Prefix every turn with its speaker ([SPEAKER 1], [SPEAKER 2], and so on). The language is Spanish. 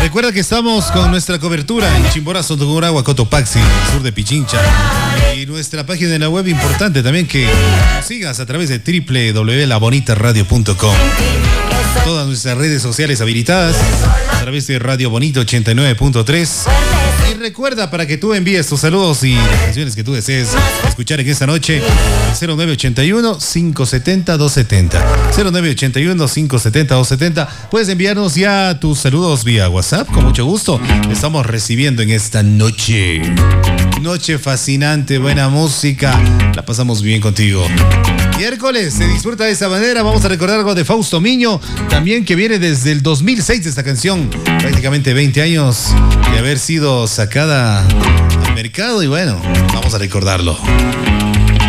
[SPEAKER 1] Recuerda que estamos con nuestra cobertura en Chimborazo, Tungurahua, Cotopaxi, sur de Pichincha. Y nuestra página en la web importante también que sigas a través de www.labonitaradio.com. Todas nuestras redes sociales habilitadas a través de Radio Bonito 89.3. Y recuerda, para que tú envíes tus saludos y las canciones que tú desees escuchar en esta noche, 0981-570-270. 0981-570-270. Puedes enviarnos ya tus saludos vía WhatsApp, con mucho gusto. Estamos recibiendo en esta noche. Noche fascinante, buena música. La pasamos bien contigo. Miércoles se disfruta de esa manera. Vamos a recordar algo de Fausto Miño, también que viene desde el 2006 esta canción. Prácticamente 20 años de haber sido sacada al mercado y bueno, vamos a recordarlo.